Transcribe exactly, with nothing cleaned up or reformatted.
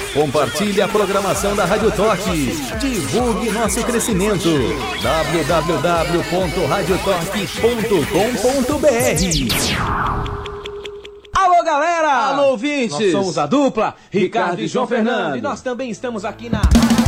Compartilhe a programação da Rádio Torque. Divulgue nosso crescimento. w w w ponto radio torque ponto com ponto b r. Alô, galera! Alô, ouvintes! Nós somos a dupla Ricardo, Ricardo e João Fernando. Fernando. E nós também estamos aqui na